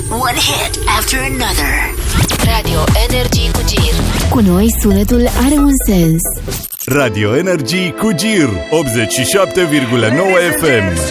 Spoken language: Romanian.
One hit after another. Radio Energy cu Gir. Cu noi sunetul are un sens. Radio Energy cu Gir 87,9 FM.